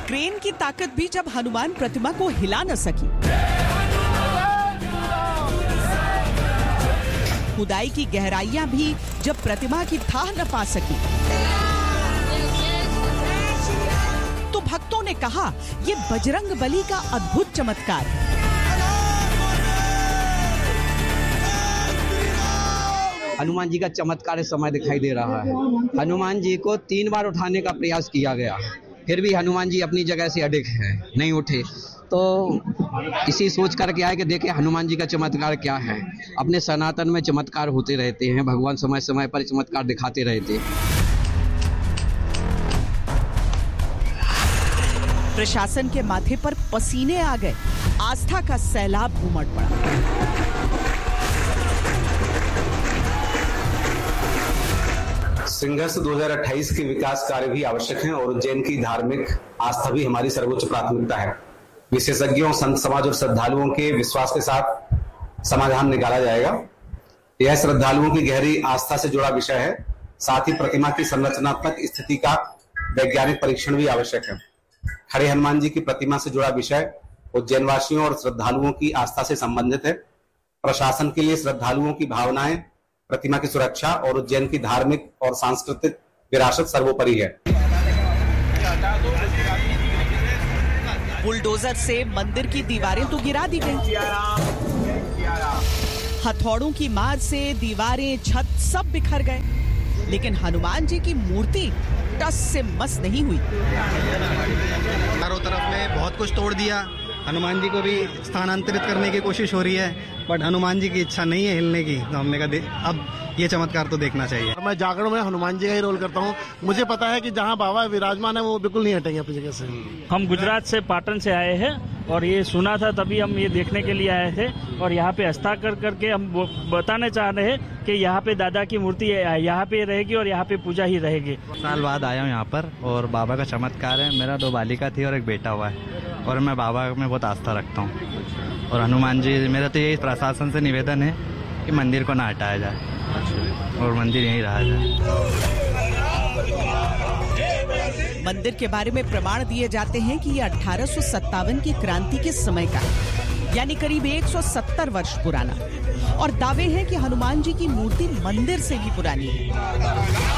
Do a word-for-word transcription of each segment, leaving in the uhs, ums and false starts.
Crane की ताकत भी जब हनुमान प्रतिमा को हिला न सकी, खुदाई की गहराइयां भी जब प्रतिमा की थाह न पा सकी, तो भक्तों ने कहा ये बजरंग बली का अद्भुत चमत्कार है। हनुमान जी का चमत्कार समय दिखाई दे रहा है। हनुमान जी को तीन बार उठाने का प्रयास किया गया, फिर भी हनुमान जी अपनी जगह से अडिग है, नहीं उठे। तो इसी सोच करके आए कि देखें हनुमान जी का चमत्कार क्या है। अपने सनातन में चमत्कार होते रहते हैं, भगवान समय समय पर चमत्कार दिखाते रहते हैं। प्रशासन के माथे पर पसीने आ गए, आस्था का सैलाब उमड़ पड़ा। सिंहस्थ दो हज़ार अट्ठाईस के विकास कार्य भी आवश्यक हैं और उज्जैन की धार्मिक आस्था भी हमारी सर्वोच्च प्राथमिकता है। विशेषज्ञों, संत समाज और श्रद्धालुओं के विश्वास के साथ समाधान निकाला जाएगा। यह श्रद्धालुओं की गहरी आस्था से जुड़ा विषय है। साथ ही प्रतिमा की संरचनात्मक स्थिति का वैज्ञानिक परीक्षण भी आवश्यक है। खड़े हनुमान जी की प्रतिमा से जुड़ा विषय उज्जैन वासियों और श्रद्धालुओं की आस्था से संबंधित है। प्रशासन के लिए श्रद्धालुओं की भावनाएं, प्रतिमा की सुरक्षा और उज्जैन की धार्मिक और सांस्कृतिक विरासत सर्वोपरि है। बुलडोजर से मंदिर की दीवारें तो गिरा दी गई, हथौड़ों की मार से दीवारें, छत सब बिखर गए, लेकिन हनुमान जी की मूर्ति टस से मस नहीं हुई। चारों तरफ में बहुत कुछ तोड़ दिया। हनुमान जी को भी स्थानांतरित करने की कोशिश हो रही है, बट हनुमान जी की इच्छा नहीं है हिलने की। तो हमने कहा अब ये चमत्कार तो देखना चाहिए। मैं जागरण में हनुमान जी का ही रोल करता हूँ। मुझे पता है कि जहाँ बाबा विराजमान है वो बिल्कुल नहीं हटेंगे अपनी जगह से। हम गुजरात से पाटन से आए हैं और ये सुना था, तभी हम ये देखने के लिए आए थे। और यहाँ पे हस्ताक्षर करके हम बताना चाह रहे हैं कि यहाँ पे दादा की मूर्ति यहाँ पे रहेगी और यहाँ पे पूजा ही रहेगी। साल बाद आया हूँ यहाँ पर और बाबा का चमत्कार है। मेरा दो बालिका थी और एक बेटा हुआ है और मैं बाबा में बहुत आस्था रखता हूँ। और हनुमान जी, मेरा तो यही प्रशासन से निवेदन है कि मंदिर को ना हटाया जाए और मंदिर यहीं रहा जाए। मंदिर के बारे में प्रमाण दिए जाते हैं कि ये अठारह सौ सत्तावन की क्रांति के समय का, यानी करीब एक सौ सत्तर वर्ष पुराना। और दावे हैं कि हनुमान जी की मूर्ति मंदिर से भी पुरानी है।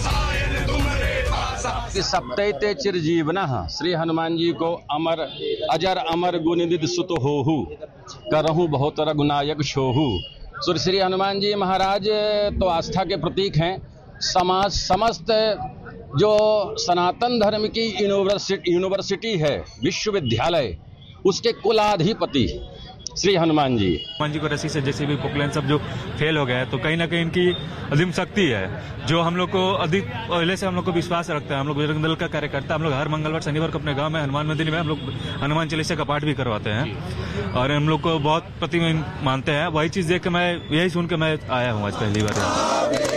सप्तैते चिरजीवनः श्री हनुमान जी को अमर अजर अमर गुणनिधि सुत होहु करहु बहुत रघुनायक शोहु। श्री हनुमान जी महाराज तो आस्था के प्रतीक हैं। समाज समस्त जो सनातन धर्म की यूनिवर्सिटी यूनिवर्सिटी है, विश्वविद्यालय, उसके कुलाधिपति श्री हनुमान जी। हनुमान जी को रस्सी से जैसे भी पोकलेन सब जो फेल हो गया है, तो कहीं ना कहीं इनकी अजीम शक्ति है जो हम लोग को अधिक पहले से हम लोग को विश्वास रखता है। हम लोग बजरंग दल का कार्यकर्ता, हम लोग हर मंगलवार शनिवार को अपने गांव में हनुमान मंदिर में हम लोग हनुमान चालीसा का पाठ भी करवाते हैं और हम लोग को बहुत प्रति मानते हैं। वही चीज देख के मैं, यही सुन के मैं आया हूँ आज पहली बार।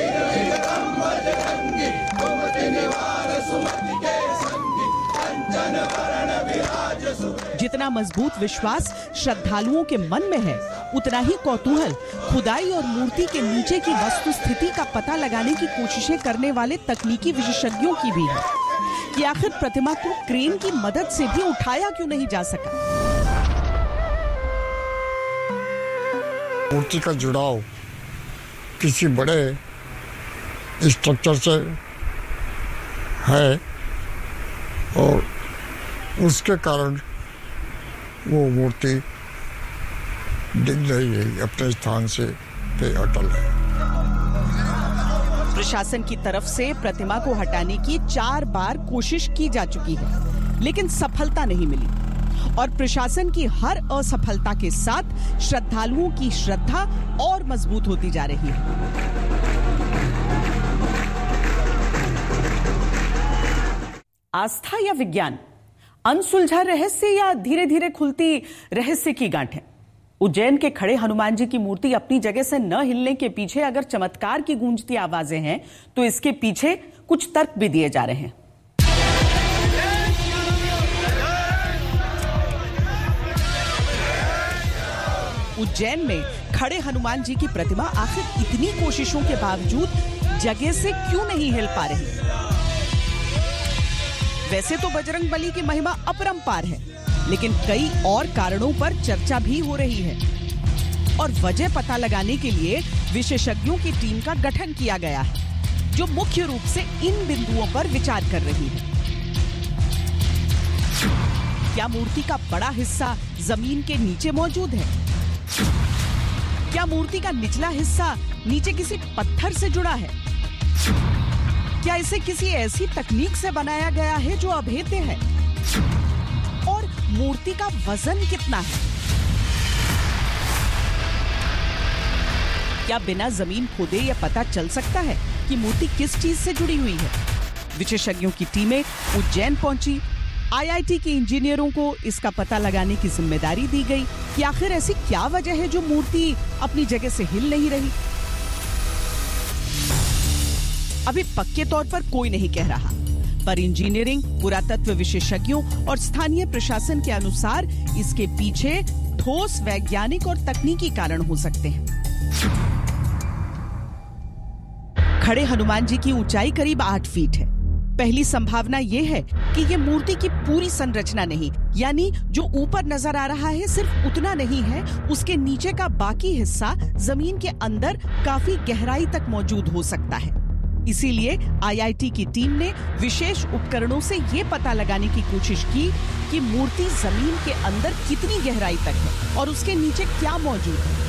जितना मजबूत विश्वास श्रद्धालुओं के मन में है, उतना ही कौतूहल खुदाई और मूर्ति के नीचे की वस्तु स्थिति का पता लगाने की कोशिशें करने वाले तकनीकी विशेषज्ञों की भी है कि आखिर प्रतिमा को क्रेन की मदद से भी उठाया क्यों नहीं जा सका। मूर्ति का जुड़ाव किसी बड़े स्ट्रक्चर से है और उसके कारण वो मूर्ति डिग रही है, अपने स्थान से पे अटल है। प्रशासन की तरफ से प्रतिमा को हटाने की चार बार कोशिश की जा चुकी है, लेकिन सफलता नहीं मिली और प्रशासन की हर असफलता के साथ श्रद्धालुओं की श्रद्धा और मजबूत होती जा रही है। आस्था या विज्ञान, अनसुलझा रहस्य या धीरे धीरे खुलती रहस्य की गांठें। उज्जैन के खड़े हनुमान जी की मूर्ति अपनी जगह से न हिलने के पीछे अगर चमत्कार की गूंजती आवाजें हैं, तो इसके पीछे कुछ तर्क भी दिए जा रहे हैं। उज्जैन में खड़े हनुमान जी की प्रतिमा आखिर इतनी कोशिशों के बावजूद जगह से क्यों नहीं हिल पा रही? वैसे तो बजरंग बली की महिमा अपरंपार है, लेकिन कई और कारणों पर चर्चा भी हो रही है और वजह पता लगाने के लिए विशेषज्ञों की टीम का गठन किया गया है, जो मुख्य रूप से इन बिंदुओं पर विचार कर रही है। क्या मूर्ति का बड़ा हिस्सा जमीन के नीचे मौजूद है? क्या मूर्ति का निचला हिस्सा नीचे किसी पत्थर से जुड़ा है? क्या इसे किसी ऐसी तकनीक से बनाया गया है जो अभेद्य है? और मूर्ति का वजन कितना है? क्या बिना जमीन खोदे यह पता चल सकता है कि मूर्ति किस चीज से जुड़ी हुई है? विशेषज्ञों की टीमें उज्जैन पहुंची। आई आई टी के इंजीनियरों को इसका पता लगाने की जिम्मेदारी दी गई कि आखिर ऐसी क्या वजह है जो मूर्ति अपनी जगह से हिल नहीं रही। अभी पक्के तौर पर कोई नहीं कह रहा, पर इंजीनियरिंग, पुरातत्व विशेषज्ञों और स्थानीय प्रशासन के अनुसार इसके पीछे ठोस वैज्ञानिक और तकनीकी कारण हो सकते हैं। खड़े हनुमान जी की ऊंचाई करीब आठ फीट है। पहली संभावना यह है कि यह मूर्ति की पूरी संरचना नहीं, यानी जो ऊपर नजर आ रहा है सिर्फ उतना नहीं है, उसके नीचे का बाकी हिस्सा जमीन के अंदर काफी गहराई तक मौजूद हो सकता है। इसीलिए आई आई टी की टीम ने विशेष उपकरणों से यह पता लगाने की कोशिश की कि मूर्ति जमीन के अंदर कितनी गहराई तक है और उसके नीचे क्या मौजूद है।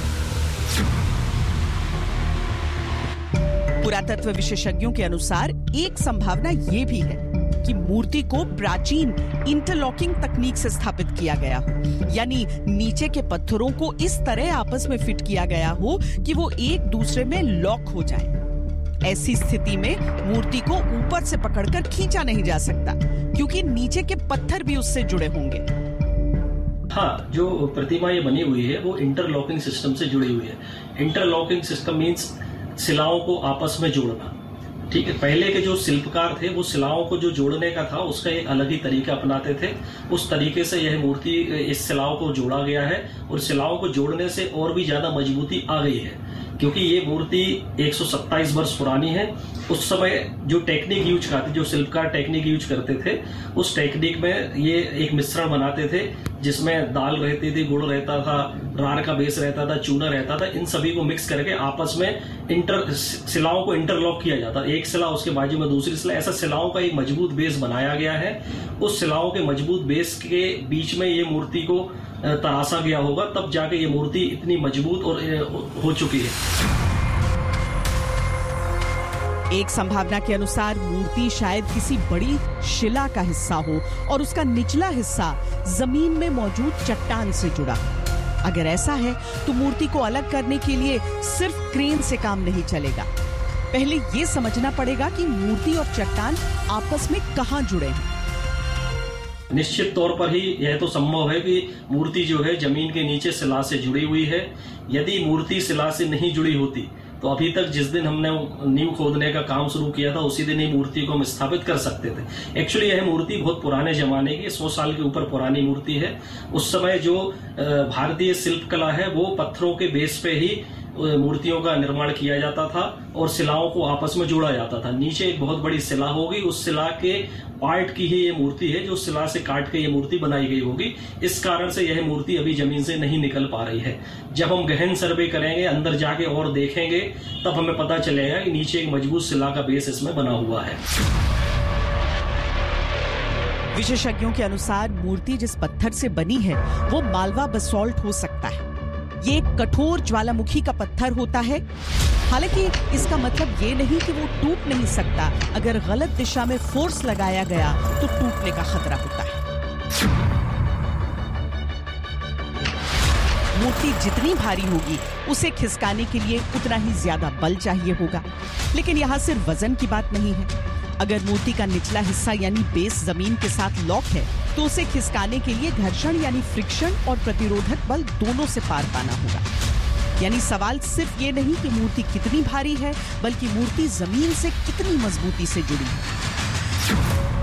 पुरातत्व विशेषज्ञों के अनुसार एक संभावना यह भी है कि मूर्ति को प्राचीन इंटरलॉकिंग तकनीक से स्थापित किया गया हो, यानी नीचे के पत्थरों को इस तरह आपस में फिट किया गया हो कि वो एक दूसरे में लॉक हो जाए। ऐसी स्थिति में मूर्ति को ऊपर से पकड़कर खींचा नहीं जा सकता, क्योंकि नीचे के पत्थर भी उससे जुड़े होंगे। हाँ, जो प्रतिमा ये बनी हुई है वो इंटरलॉकिंग सिस्टम से जुड़ी हुई है। इंटरलॉकिंग सिस्टम मीन्स शिलाओं को आपस में जोड़ना। ठीक है, पहले के जो शिल्पकार थे वो शिलाओं को जो जोड़ने का था उसका एक अलग ही तरीका अपनाते थे। उस तरीके से यह मूर्ति इस शिलाओं को जोड़ा गया है और शिलाओं को जोड़ने से और भी ज्यादा मजबूती आ गई है, क्योंकि ये मूर्ति एक सौ सत्ताईस वर्ष पुरानी है। उस समय जो टेक्निक यूज करते, जो शिल्पकार टेक्निक यूज करते थे, उस टेक्निक में ये एक मिश्रण बनाते थे जिसमें दाल रहती थी, गुड़ रहता था, रार का बेस रहता था, चूना रहता था। इन सभी को मिक्स करके आपस में इंटर शिलाओं को इंटरलॉक किया जाता। एक शिला उसके बाजू में दूसरी शिला, ऐसा शिलाओं का एक मजबूत बेस बनाया गया है। उस शिलाओं के मजबूत बेस के बीच में ये मूर्ति को तराशा गया होगा, तब जाके ये मूर्ति इतनी मजबूत और हो चुकी है। एक संभावना के अनुसार मूर्ति शायद किसी बड़ी शिला का हिस्सा हो और उसका निचला हिस्सा जमीन में मौजूद चट्टान से जुड़ा। अगर ऐसा है तो मूर्ति को अलग करने के लिए सिर्फ क्रेन से काम नहीं चलेगा। पहले ये समझना पड़ेगा कि मूर्ति और चट्टान आपस में कहां जुड़े हैं। निश्चित तौर पर ही यह तो संभव है कि मूर्ति जो है जमीन के नीचे शिला से जुड़ी हुई है। यदि मूर्ति शिला से नहीं जुड़ी होती तो अभी तक जिस दिन हमने नींव खोदने का काम शुरू किया था उसी दिन ही मूर्ति को हम स्थापित कर सकते थे। एक्चुअली यह मूर्ति बहुत पुराने जमाने की, सौ साल के ऊपर पुरानी मूर्ति है। उस समय जो भारतीय शिल्पकला है वो पत्थरों के बेस पे ही मूर्तियों का निर्माण किया जाता था और शिलाओं को आपस में जोड़ा जाता था। नीचे एक बहुत बड़ी शिला होगी, उस शिला के पार्ट की ही ये मूर्ति है जो शिला से काट के ये मूर्ति बनाई गई होगी। इस कारण से यह मूर्ति अभी जमीन से नहीं निकल पा रही है। जब हम गहन सर्वे करेंगे, अंदर जाके और देखेंगे, तब हमें पता चलेगा कि नीचे एक मजबूत शिला का बेस इसमें बना हुआ है। विशेषज्ञों के अनुसार मूर्ति जिस पत्थर से बनी है वो मालवा बसॉल्ट हो सकता है। ये एक कठोर ज्वालामुखी का पत्थर होता है। हालांकि इसका मतलब ये नहीं कि वो टूट नहीं सकता। अगर गलत दिशा में फोर्स लगाया गया तो टूटने का खतरा होता है। मूर्ति जितनी भारी होगी उसे खिसकाने के लिए उतना ही ज्यादा बल चाहिए होगा। लेकिन यहाँ सिर्फ वजन की बात नहीं है। अगर मूर्ति का निचला हिस्सा यानी बेस जमीन के साथ लॉक है तो उसे खिसकाने के लिए घर्षण यानी फ्रिक्शन और प्रतिरोधक बल दोनों से पार पाना होगा। यानी सवाल सिर्फ ये नहीं कि मूर्ति कितनी भारी है, बल्कि मूर्ति जमीन से कितनी मजबूती से जुड़ी है।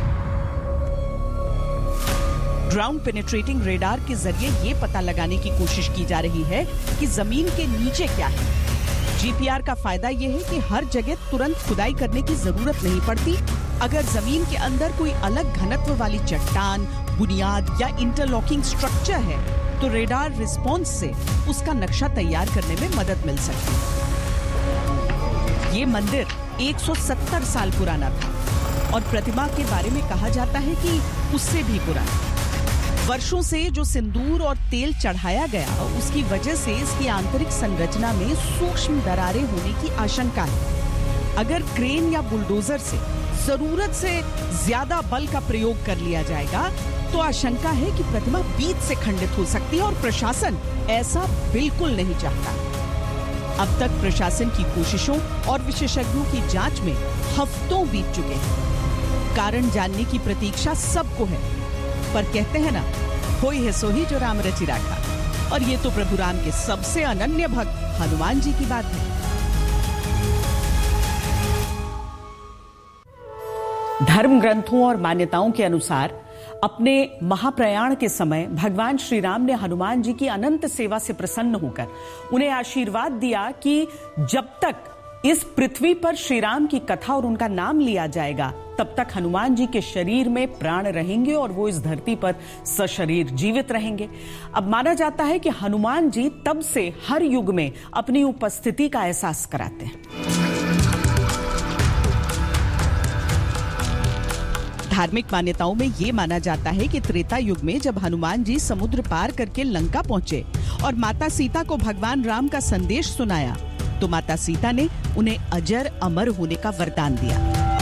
ग्राउंड पेनिट्रेटिंग रेडार के जरिए ये पता लगाने की कोशिश की जा रही है कि जमीन के नीचे क्या है। जी पी आर का फायदा यह है कि हर जगह तुरंत खुदाई करने की जरूरत नहीं पड़ती। अगर जमीन के अंदर कोई अलग घनत्व वाली चट्टान, बुनियाद या इंटरलॉकिंग स्ट्रक्चर है तो रेडार रिस्पॉन्स से उसका नक्शा तैयार करने में मदद मिल सकती है। ये मंदिर एक सौ सत्तर साल पुराना था और प्रतिमा के बारे में कहा जाता है कि उससे भी पुराना। वर्षों से जो सिंदूर और तेल चढ़ाया गया उसकी वजह से इसकी आंतरिक संरचना में सूक्ष्म दरारें होने की आशंका है। अगर क्रेन या बुलडोजर से जरूरत से ज्यादा बल का प्रयोग कर लिया जाएगा तो आशंका है कि प्रतिमा बीच से खंडित हो सकती है और प्रशासन ऐसा बिल्कुल नहीं चाहता। अब तक प्रशासन की कोशिशों और विशेषज्ञों की जांच में हफ्तों बीत चुके हैं। कारण जानने की प्रतीक्षा सबको है, पर कहते हैं ना, होई है सोही जो राम रचि राखा। और ये तो प्रभु राम के सबसे अनन्य भक्त हनुमान जी की बात है। धर्म ग्रंथों और मान्यताओं के अनुसार अपने महाप्रयाण के समय भगवान श्री राम ने हनुमान जी की अनंत सेवा से प्रसन्न होकर उन्हें आशीर्वाद दिया कि जब तक इस पृथ्वी पर श्री राम की कथा और उनका नाम लिया जाएगा तब तक हनुमान जी के शरीर में प्राण रहेंगे और वो इस धरती पर सशरीर जीवित रहेंगे। अब माना जाता है कि हनुमान जी तब से हर युग में अपनी उपस्थिति का एहसास कराते हैं। धार्मिक मान्यताओं में ये माना जाता है कि त्रेता युग में जब हनुमान जी समुद्र पार करके लंका पहुंचे और माता सीता को भगवान राम का संदेश सुनाया तो माता सीता ने उन्हें अजर अमर होने का वरदान दिया।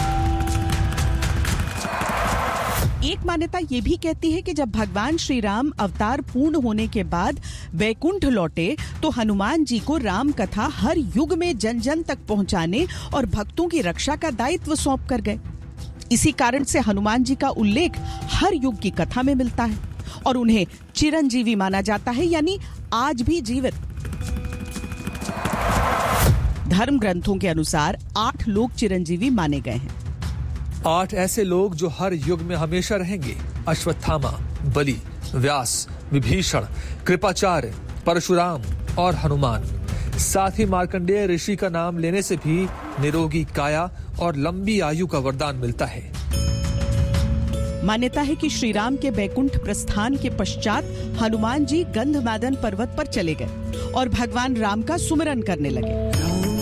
एक मान्यता ये भी कहती है कि जब भगवान श्री राम अवतार पूर्ण होने के बाद वैकुंठ लौटे तो हनुमान जी को राम कथा हर युग में जन जन तक पहुंचाने और भक्तों की रक्षा का दायित्व सौंप कर गए। इसी कारण से हनुमान जी का उल्लेख हर युग की कथा में मिलता है और उन्हें चिरंजीवी माना जाता है, यानी आज भी जीवित। धर्म ग्रंथों के अनुसार आठ लोग चिरंजीवी माने गए हैं। आठ ऐसे लोग जो हर युग में हमेशा रहेंगे: अश्वत्थामा, बलि, व्यास, विभीषण, कृपाचार्य, परशुराम और हनुमान। साथ ही मार्कंडेय ऋषि का नाम लेने से भी निरोगी काया और लंबी आयु का वरदान मिलता है। मान्यता है कि श्री राम के बैकुंठ प्रस्थान के पश्चात हनुमान जी गंधमादन पर्वत पर चले गए और भगवान राम का सुमिरन करने लगे।